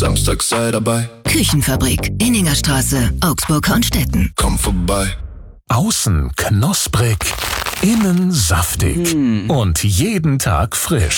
Samstag sei dabei. Küchenfabrik, Inningerstraße, Augsburg-Hornstetten. Komm vorbei. Außen knusprig, innen saftig und jeden Tag frisch.